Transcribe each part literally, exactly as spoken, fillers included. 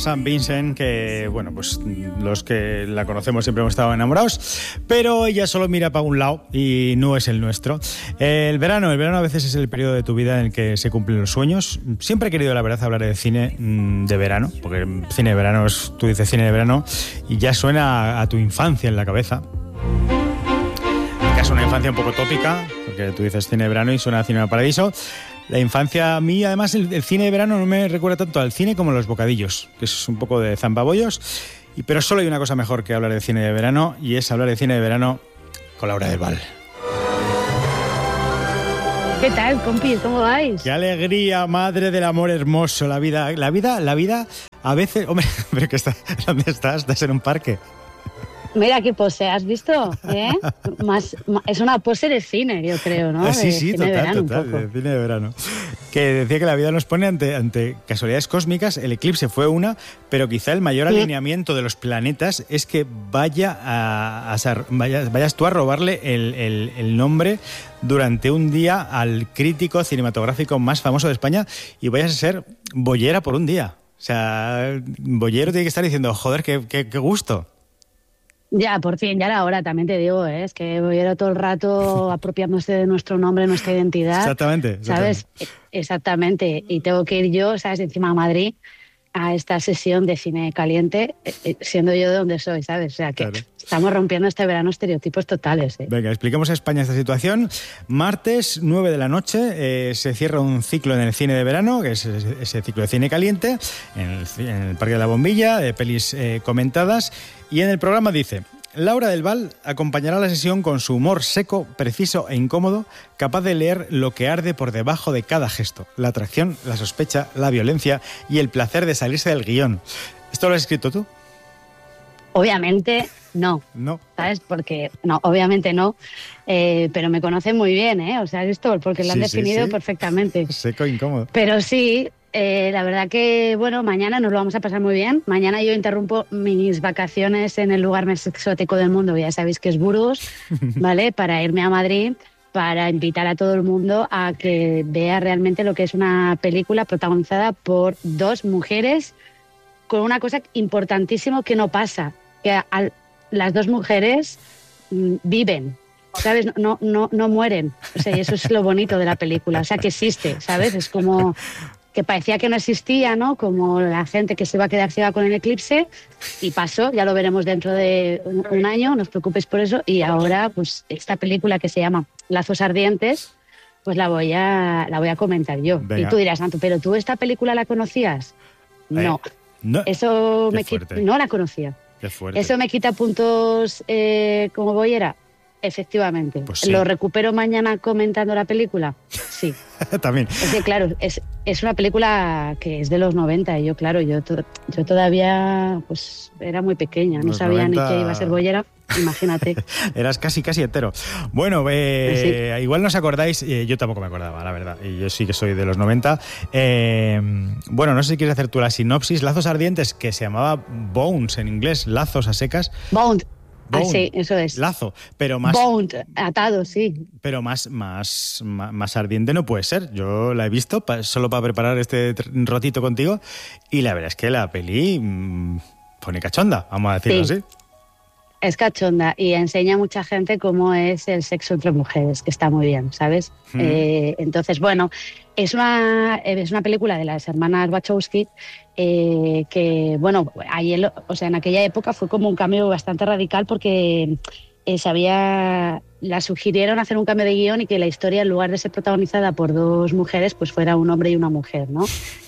San Vincent, que, bueno, pues los que la conocemos siempre hemos estado enamorados, pero ella solo mira para un lado y no es el nuestro. El verano, el verano a veces es el periodo de tu vida en el que se cumplen los sueños. Siempre he querido, la verdad, hablar de cine de verano, porque cine de verano es, tú dices cine de verano y ya suena a, a tu infancia en la cabeza. Es una infancia un poco tópica, porque tú dices cine de verano y suena a Cinema Paradiso. La infancia, a mí, además, el, el cine de verano no me recuerda tanto al cine como los bocadillos, que es un poco de zampabollos. Y, pero solo hay una cosa mejor que hablar de cine de verano, y es hablar de cine de verano con Laura del Val. ¿Qué tal, compis? ¿Cómo vais? ¡Qué alegría, madre del amor hermoso! La vida, la vida, la vida, a veces... Hombre, pero que está, ¿dónde estás? ¿Estás en un parque? Mira qué pose, ¿has visto? ¿Eh? Más, más, es una pose de cine, yo creo, ¿no? Sí, de sí, cine total, de verano, total, de cine de verano. Que decía que la vida nos pone ante, ante casualidades cósmicas. El eclipse fue una, pero quizá el mayor sí. alineamiento de los planetas es que vaya a, a ser, vayas, vayas tú a robarle el, el, el nombre durante un día al crítico cinematográfico más famoso de España y vayas a ser boyera por un día. O sea, boyero tiene que estar diciendo, joder, qué, qué, qué gusto. Ya, por fin, ya era hora, también te digo, ¿eh? Es que voy a ir todo el rato apropiándose de nuestro nombre, nuestra identidad. Exactamente, exactamente. ¿Sabes? Exactamente. Y tengo que ir yo, ¿sabes? Encima a Madrid a esta sesión de cine caliente, siendo yo de donde soy, ¿sabes? O sea, que claro. Estamos rompiendo este verano estereotipos totales, ¿eh? Venga, expliquemos a España esta situación. Martes, nueve de la noche, eh, se cierra un ciclo en el cine de verano, que es ese ciclo de cine caliente, en el, en el Parque de la Bombilla, de pelis eh, comentadas. Y en el programa dice: Laura del Val acompañará la sesión con su humor seco, preciso e incómodo, capaz de leer lo que arde por debajo de cada gesto, la atracción, la sospecha, la violencia y el placer de salirse del guión. ¿Esto lo has escrito tú? Obviamente no. No. ¿Sabes? Porque, no, obviamente no, eh, pero me conocen muy bien, ¿eh? O sea, esto, porque lo han sí, definido sí, sí. perfectamente. Seco e incómodo. Pero sí... Eh, la verdad que, bueno, mañana nos lo vamos a pasar muy bien. Mañana yo interrumpo mis vacaciones en el lugar más exótico del mundo, ya sabéis que es Burgos, ¿vale? Para irme a Madrid, para invitar a todo el mundo a que vea realmente lo que es una película protagonizada por dos mujeres con una cosa importantísima que no pasa, que a, a, las dos mujeres mm, viven. ¿Sabes? No, no, no mueren. O sea, y eso es lo bonito de la película. O sea, que existe, ¿sabes? Es como... que parecía que no existía, ¿no? Como la gente que se va a quedar ciega con el eclipse, y pasó, ya lo veremos dentro de un, un año, no os preocupéis por eso, y ahora, pues, esta película que se llama Lazos Ardientes, pues la voy a, la voy a comentar yo. Venga. Y tú dirás, Santo, ¿pero tú esta película la conocías? No. Eh, no. Eso me quita, no la conocía. Qué fuerte. ¿Eso me quita puntos eh, como boyera? Efectivamente. Pues sí. ¿Lo recupero mañana comentando la película? Sí. También. Es que, claro, es, es una película que es de los noventa y yo, claro, yo, to, yo todavía pues era muy pequeña, no los sabía noventa... ni que iba a ser boyera, imagínate. Eras casi, casi hetero. Bueno, eh, sí. igual no os acordáis, eh, yo tampoco me acordaba, la verdad, y yo sí que soy de los noventa. Eh, bueno, no sé si quieres hacer tú la sinopsis. Lazos Ardientes, que se llamaba Bones en inglés, lazos a secas. Bones. Bone, ah, sí, eso es. Lazo, pero más... Bone, atado, sí. Pero más, más, más, más ardiente no puede ser. Yo la he visto pa, solo para preparar este ratito contigo y la verdad es que la peli mmm, pone cachonda, vamos a decirlo sí. así. Es cachonda y enseña a mucha gente cómo es el sexo entre mujeres, que está muy bien, ¿sabes? Mm. Eh, entonces, bueno, es una, es una película de las hermanas Wachowski eh, que, bueno, ahí el, o sea, en aquella época fue como un cambio bastante radical porque eh, se había, la sugirieron hacer un cambio de guión y que la historia, en lugar de ser protagonizada por dos mujeres, pues fuera un hombre y una mujer, ¿no?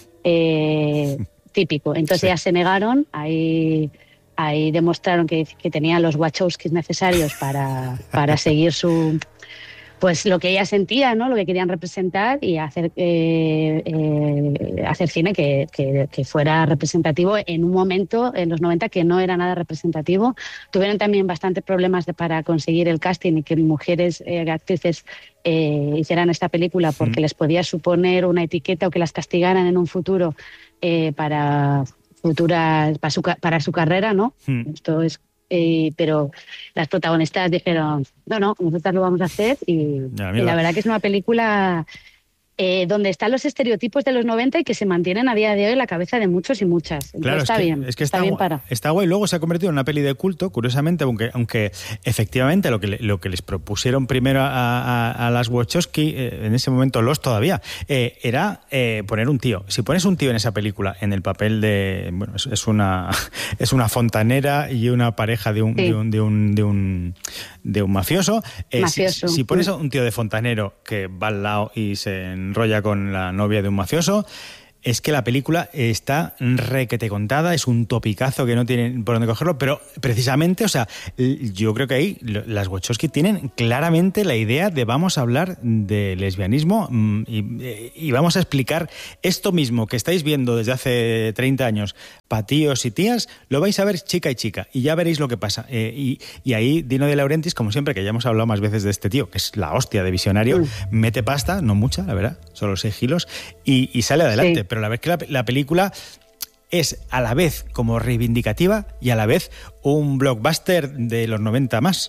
Eh, típico. Entonces sí. ellas se negaron, ahí... Ahí demostraron que, que tenían los Wachowskis necesarios para, para seguir su, pues lo que ellas sentían, ¿no? Lo que querían representar y hacer, eh, eh, hacer cine que, que, que fuera representativo en un momento, en los noventa, que no era nada representativo. Tuvieron también bastantes problemas de, para conseguir el casting y que mujeres eh, actrices eh, hicieran esta película porque mm. les podía suponer una etiqueta o que las castigaran en un futuro eh, para... futuras para su, para su carrera, ¿no? Hmm. Esto es, eh, pero las protagonistas dijeron, no, no, nosotras lo vamos a hacer y, y la verdad que es una película Eh, donde están los estereotipos de los noventa y que se mantienen a día de hoy en la cabeza de muchos y muchas. Entonces, claro, está es que, bien, es que está, está, bien para. Está guay. Luego se ha convertido en una peli de culto, curiosamente, aunque, aunque efectivamente lo que, lo que les propusieron primero a, a, a las Wachowski, eh, en ese momento los todavía, eh, era eh, poner un tío. Si pones un tío en esa película, en el papel de... Bueno, es, es una es una fontanera y una pareja de un, sí. de, un, de, un, de, un, de un mafioso. Eh, mafioso. Si, si pones a un tío de fontanero que va al lado y se enrolla con la novia de un mafioso, es que la película está requete contada, es un topicazo que no tienen por dónde cogerlo, pero precisamente, o sea, yo creo que ahí las Wachowski tienen claramente la idea de vamos a hablar de lesbianismo y, y vamos a explicar esto mismo que estáis viendo desde hace treinta años, para tíos y tías, lo vais a ver chica y chica, y ya veréis lo que pasa. Eh, y, y ahí Dino De Laurentiis, como siempre, que ya hemos hablado más veces de este tío, que es la hostia de visionario, mm. mete pasta, no mucha, la verdad, solo seis kilos, y, y sale adelante. Sí. Pero la vez que la, la película es a la vez como reivindicativa y a la vez un blockbuster de los noventa más.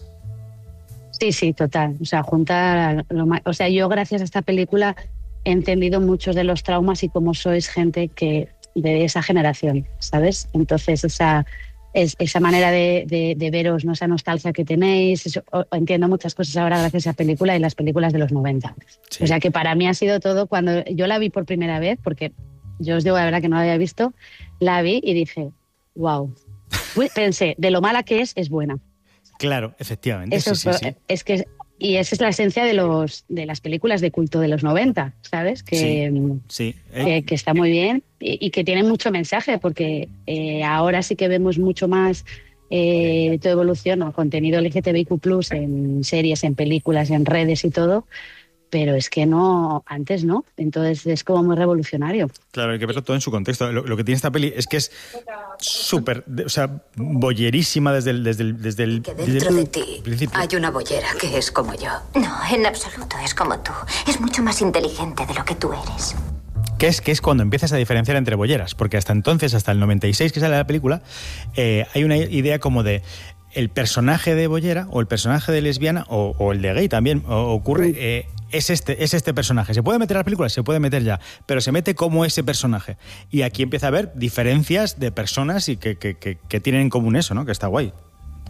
Sí, sí, total. O sea, juntar lo más, o sea, yo gracias a esta película he entendido muchos de los traumas y cómo sois gente que de esa generación, ¿sabes? Entonces, esa, es, esa manera de, de, de veros, ¿no? Esa nostalgia que tenéis, eso, o, entiendo muchas cosas ahora gracias a esa película y las películas de los noventa. Sí. O sea, que para mí ha sido todo, cuando yo la vi por primera vez, porque yo os digo la verdad que no la había visto, la vi y dije, wow. Pensé, de lo mala que es, es buena. Claro, efectivamente. Eso sí, sí, sí. Es que, y esa es la esencia de, los, de las películas de culto de los noventa, ¿sabes? Que, sí, sí. Eh. que, que está muy bien y, y que tienen mucho mensaje, porque eh, ahora sí que vemos mucho más eh, de toda evolución, ¿no? Contenido L G T B I Q plus, en series, en películas, en redes y todo. Pero es que no, antes no, entonces es como muy revolucionario. Claro, hay que verlo todo en su contexto. Lo, lo que tiene esta peli es que es súper, o sea, boyerísima desde el, desde el, desde el, que dentro desde el de ti principio. Hay una boyera que es como yo. No, en absoluto es como tú. Es mucho más inteligente de lo que tú eres. Que es, que es cuando empiezas a diferenciar entre bolleras, porque hasta entonces, hasta el noventa y seis que sale la película, eh, hay una idea como de el personaje de boyera o el personaje de lesbiana o, o el de gay también o, ocurre... Eh, Es este, es este personaje. ¿Se puede meter a la película? Se puede meter ya, pero se mete como ese personaje. Y aquí empieza a haber diferencias de personas y que, que, que, que tienen en común eso, ¿no? Que está guay.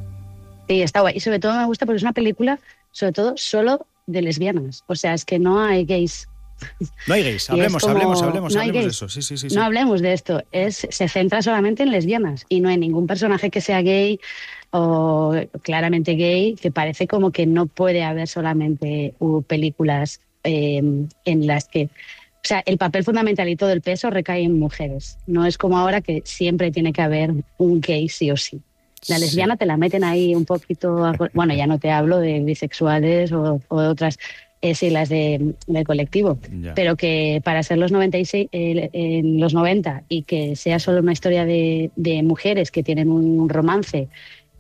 Sí, está guay. Y sobre todo me gusta porque es una película, sobre todo, solo de lesbianas. O sea, es que no hay gays. No hay gays. Hablemos, como, hablemos, hablemos, no hablemos de eso. Sí, sí, sí, no sí. hablemos de esto. Es, se centra solamente en lesbianas y no hay ningún personaje que sea gay o claramente gay, que parece como que no puede haber solamente uh, películas eh, en las que... O sea, el papel fundamental y todo el peso recae en mujeres. No es como ahora que siempre tiene que haber un gay sí o sí. La lesbiana sí. Te la meten ahí un poquito... A, bueno, ya no te hablo de bisexuales o, o de otras eh, siglas de, del colectivo, ya. Pero que para ser los noventa y seis, eh, en los noventa y que sea solo una historia de, de mujeres que tienen un romance...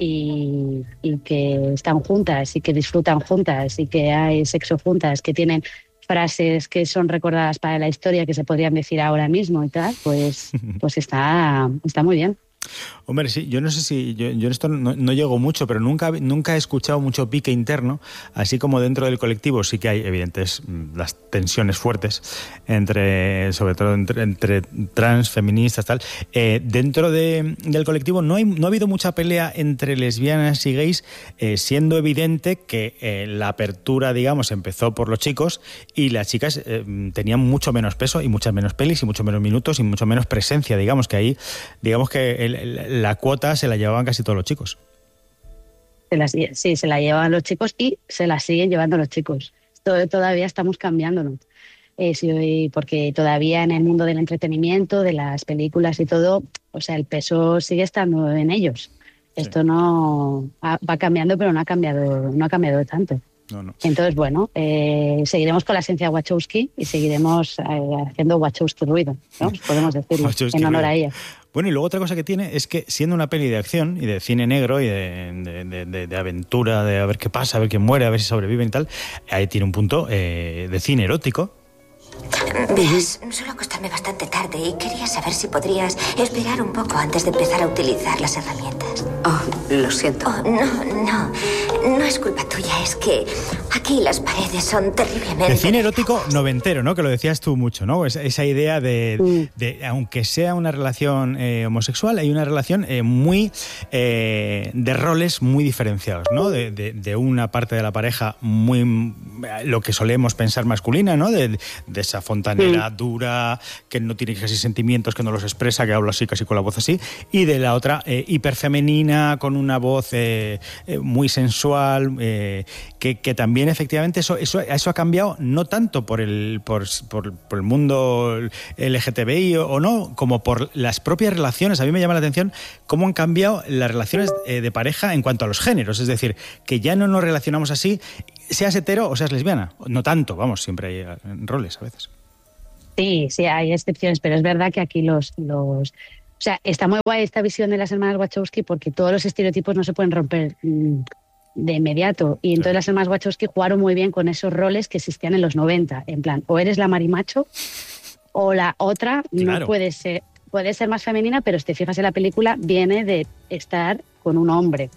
Y, y que están juntas y que disfrutan juntas y que hay sexo juntas, que tienen frases que son recordadas para la historia que se podrían decir ahora mismo y tal, pues, pues está, está muy bien. Hombre, sí, yo no sé si, yo, yo en esto no, no llego mucho, pero nunca, nunca he escuchado mucho pique interno, así como dentro del colectivo sí que hay evidentes las tensiones fuertes, entre, sobre todo entre, entre trans, feministas, tal. Eh, dentro de, del colectivo no, hay, no ha habido mucha pelea entre lesbianas y gays, eh, siendo evidente que eh, la apertura, digamos, empezó por los chicos y las chicas eh, tenían mucho menos peso y muchas menos pelis y mucho menos minutos y mucho menos presencia, digamos, que ahí, digamos que el la cuota se la llevaban casi todos los chicos. Se las, sí, se la llevaban los chicos y se la siguen llevando los chicos. Todo, todavía estamos cambiándolo. Eh, sí, porque todavía en el mundo del entretenimiento, de las películas y todo, o sea, el peso sigue estando en ellos. Sí. Esto no va cambiando, pero no ha cambiado, no ha cambiado tanto. No, no. Entonces, bueno, eh, seguiremos con la esencia Wachowski y seguiremos eh, haciendo Wachowski ruido, ¿no? Podemos decirlo, en honor a ella. Bueno, y luego otra cosa que tiene es que siendo una peli de acción y de cine negro y de, de, de, de, de aventura, de a ver qué pasa, a ver quién muere, a ver si sobreviven y tal, ahí tiene un punto eh, de cine erótico. Ves, suelo acostarme bastante tarde y quería saber si podrías esperar un poco antes de empezar a utilizar las herramientas. Oh, lo siento. Oh, no, no, no es culpa tuya, es que Aquí las paredes son terriblemente... El cine erótico noventero, ¿no? Que lo decías tú mucho, ¿no? Esa, esa idea de, mm. de, aunque sea una relación eh, homosexual, hay una relación eh, muy... Eh, de roles muy diferenciados, ¿no? De, de, de una parte de la pareja muy... lo que solemos pensar masculina, ¿no? De, de esa fontanera mm. dura, que no tiene casi sentimientos, que no los expresa, que habla así, casi con la voz así, y de la otra eh, hiperfemenina, con una voz eh, eh, muy sensual, eh, que, que también efectivamente eso, eso, eso ha cambiado no tanto por el, por, por, por el mundo L G T B I o, o no, como por las propias relaciones. A mí me llama la atención cómo han cambiado las relaciones eh, de pareja en cuanto a los géneros. Es decir, que ya no nos relacionamos así, seas hetero o seas lesbiana. No tanto, vamos, siempre hay roles a veces. Sí, sí, hay excepciones, pero es verdad que aquí los... los... O sea, está muy guay esta visión de las hermanas Wachowski porque todos los estereotipos no se pueden romper mmm, de inmediato. Y entonces las hermanas Wachowski jugaron muy bien con esos roles que existían en los noventa. En plan, o eres la marimacho o la otra claro. no puede ser, puede ser más femenina, pero si te fijas en la película, viene de estar con un hombre.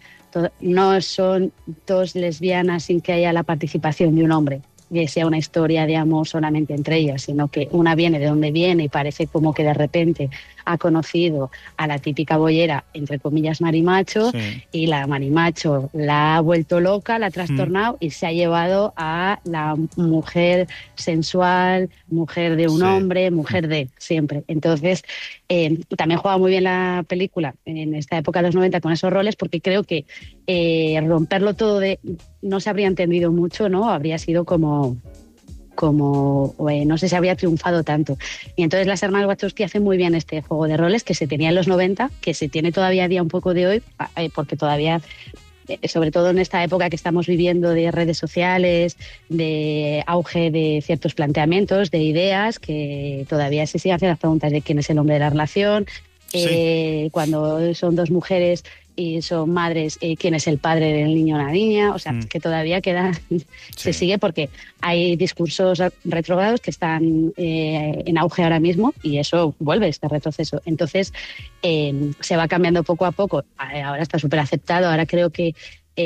No son dos lesbianas sin que haya la participación de un hombre, que sea una historia de amor solamente entre ellas, sino que una viene de donde viene y parece como que de repente ha conocido a la típica boyera, entre comillas, marimacho, sí. y la marimacho la ha vuelto loca, la ha trastornado mm. y se ha llevado a la mujer sensual, mujer de un sí. hombre, mujer de siempre. Entonces, eh, también juega muy bien la película en esta época de los noventa con esos roles, porque creo que eh, romperlo todo de no se habría entendido mucho, ¿no? Habría sido como... como eh, no sé si habría triunfado tanto. Y entonces las hermanas Wachowski hacen muy bien este juego de roles que se tenía en los noventa, que se tiene todavía a día un poco de hoy, eh, porque todavía, eh, sobre todo en esta época que estamos viviendo de redes sociales, de auge de ciertos planteamientos, de ideas, que todavía se siguen haciendo las preguntas de quién es el hombre de la relación, eh, sí. cuando son dos mujeres y son madres, eh, quién es el padre del niño o la niña, o sea, mm. que todavía queda, sí. se sigue porque hay discursos retrógrados que están eh, en auge ahora mismo y eso vuelve este retroceso. Entonces, eh, se va cambiando poco a poco, ahora está súper aceptado, ahora creo que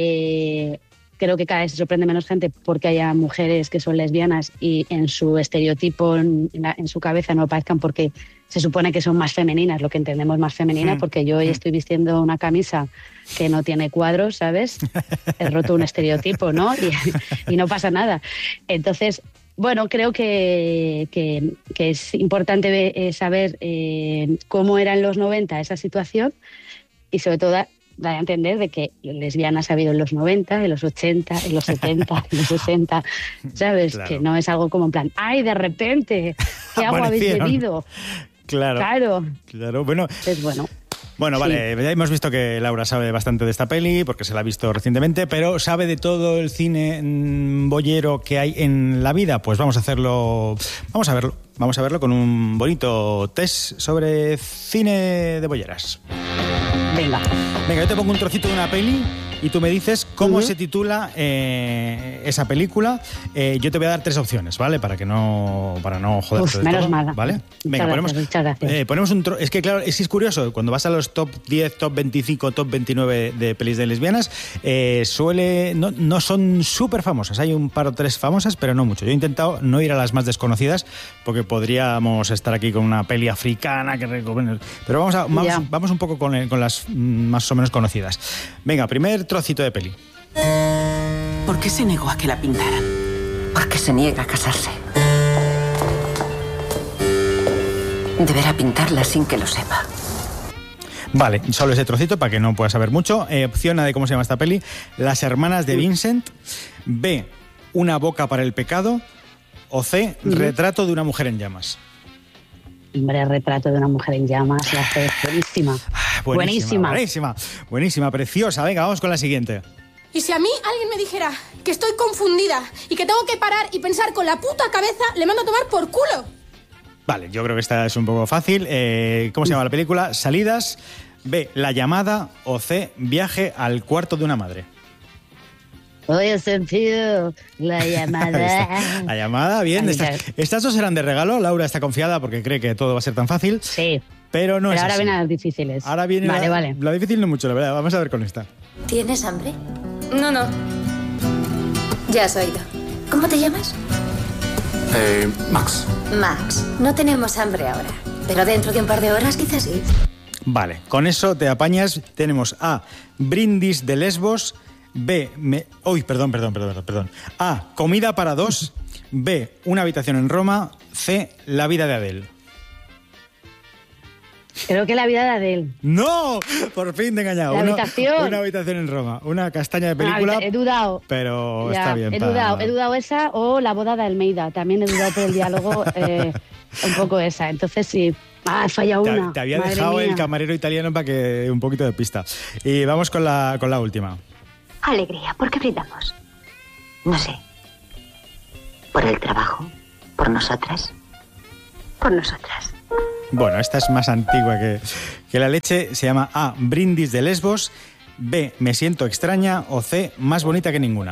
eh, creo que cada vez se sorprende menos gente porque haya mujeres que son lesbianas y en su estereotipo, en, la, en su cabeza no parezcan porque se supone que son más femeninas, lo que entendemos más femenina, mm. porque yo hoy estoy vistiendo una camisa que no tiene cuadros, ¿sabes? He roto un estereotipo, ¿no? Y, y no pasa nada. Entonces, bueno, creo que, que, que es importante saber eh, cómo era en los noventa esa situación y sobre todo da a entender de que lesbianas ha habido en los noventa, en los ochenta, en los setenta, en los sesenta, ¿sabes? Claro. Que no es algo como en plan, ¡ay, de repente! ¿Qué agua habéis bebido? Claro, claro. Claro, bueno. Es bueno. Bueno, vale, sí. Ya hemos visto que Laura sabe bastante de esta peli, porque se la ha visto recientemente, pero ¿sabe de todo el cine mmm, boyero que hay en la vida? Pues vamos a hacerlo, vamos a verlo, vamos a verlo con un bonito test sobre cine de bolleras. Venga. Venga, yo te pongo un trocito de una peli y tú me dices cómo uh-huh. se titula eh, esa película. Eh, yo te voy a dar tres opciones, ¿vale? Para que no para no joderte. Uf, menos todo, mala. ¿Vale? Venga, muchas ponemos, gracias, muchas gracias. Eh, ponemos un tro- es que claro, es, es curioso, cuando vas a los top diez, top veinticinco, top veintinueve de pelis de lesbianas, eh, suele no, no son súper famosas. Hay un par o tres famosas, pero no mucho. Yo he intentado no ir a las más desconocidas, porque podríamos estar aquí con una peli africana, que pero vamos, a, vamos, vamos un poco con, con las más o menos conocidas. Venga, primer trocito de peli. ¿Por qué se negó a que la pintaran? Porque se niega a casarse. Deberá pintarla sin que lo sepa. Vale, solo ese trocito para que no puedas saber mucho. Eh, opción A de cómo se llama esta peli: Las hermanas de Vincent. B, Una boca para el pecado. O C, uh-huh. Retrato de una mujer en llamas. Hombre, Retrato de una mujer en llamas, la hace buenísima. Ah, buenísima. Buenísima, buenísima, preciosa. Venga, vamos con la siguiente. Y si a mí alguien me dijera que estoy confundida y que tengo que parar y pensar con la puta cabeza, le mando a tomar por culo. Vale, yo creo que esta es un poco fácil. Eh, ¿Cómo se llama la película? Salidas. B, La llamada. O C, Viaje al cuarto de una madre. Hoy he sentido la llamada. La llamada, bien. Estas, estas dos eran de regalo. Laura está confiada porque cree que todo va a ser tan fácil. Sí. Pero no pero es ahora así. vienen las difíciles. Ahora viene vale, la, vale. la difícil no mucho, la verdad. Vamos a ver con esta. ¿Tienes hambre? No, no. Ya has oído. ¿Cómo te llamas? Eh, Max. Max. No tenemos hambre ahora, pero dentro de un par de horas quizás sí. Vale, con eso te apañas. Tenemos A, Brindis de Lesbos. B, me... Uy, perdón, perdón, perdón, perdón. A, Comida para dos. B, Una habitación en Roma. C, La vida de Adele. Creo que La vida de Adele. ¡No! Por fin te he engañado. La una, habitación. Una habitación en Roma. Una castaña de película. He dudado. Pero Ya, está bien. He para... dudado, he dudado esa o La boda de Almeida. También he dudado por el diálogo, eh, un poco esa. Entonces sí. Ah, he fallado Te, una. te había Madre dejado mía. el camarero italiano para que un poquito de pista. Y vamos con la, con la última. Alegría, ¿por qué brindamos? No sé. ¿Por el trabajo? ¿Por nosotras? Por nosotras. Bueno, esta es más antigua que, que la leche. Se llama A, Brindis de Lesbos. B, Me siento extraña. O C, Más bonita que ninguna.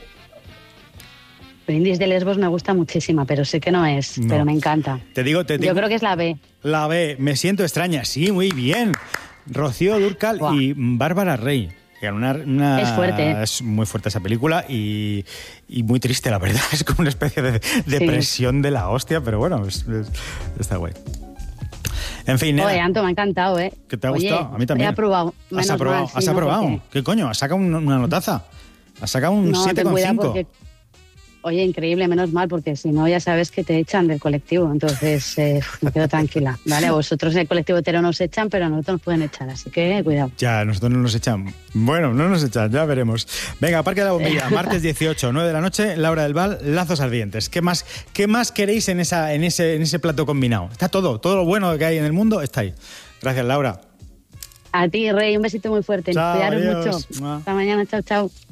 Brindis de Lesbos me gusta muchísima, pero sé que no es, No. pero me encanta. Te digo, te digo. Yo creo que es la B. La B, Me siento extraña. Sí, muy bien. Rocío Dúrcal Buah. y Bárbara Rey. Una, una- Es fuerte, ¿eh? Es muy fuerte esa película y, y muy triste, la verdad. Es como una especie de depresión de la hostia, pero bueno, es- es- está guay. En fin, nena, Oye, Anto, me ha encantado, ¿eh? ¿qué te ha Oye, gustado? A mí también. He aprobado. ¿Has Menos aprobado? mal, sí, ¿Has ¿no? aprobado? Porque- ¿Qué coño? ¿Has sacado un- una notaza? ¿Has sacado un No, siete ten coma cuidado cinco? porque... Oye, increíble, menos mal, porque si no ya sabes que te echan del colectivo, entonces eh, me quedo tranquila. Vale, a vosotros en el colectivo hetero nos echan, pero a nosotros nos pueden echar, así que cuidado. Ya, nosotros no nos echan. Bueno, no nos echan, ya veremos. Venga, Parque de la Bombilla, martes dieciocho, nueve de la noche, Laura del Val, Lazos Ardientes. ¿Qué más, qué más queréis en, esa, en, ese, en ese plato combinado? Está todo, todo lo bueno que hay en el mundo está ahí. Gracias, Laura. A ti, Rey, un besito muy fuerte. Chao, Cuidaros adiós. mucho. Mua. Hasta mañana, chao, chao.